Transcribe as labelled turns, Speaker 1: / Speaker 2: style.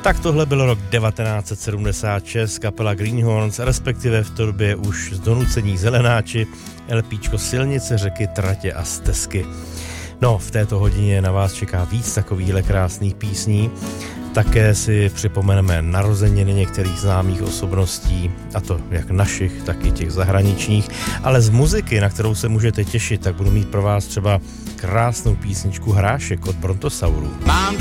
Speaker 1: Tak tohle byl rok 1976, kapela Greenhorns, respektive v té době už z donucení Zelenáči, LPčko Silnice, řeky, tratě a stezky. No, v této hodině na vás čeká víc takovýchhle krásných písní. Také si připomeneme narozeniny některých známých osobností, a to jak našich, tak i těch zahraničních. Ale z muziky, na kterou se můžete těšit, tak budu mít pro vás třeba krásnou písničku Hrášek od Brontosaurů.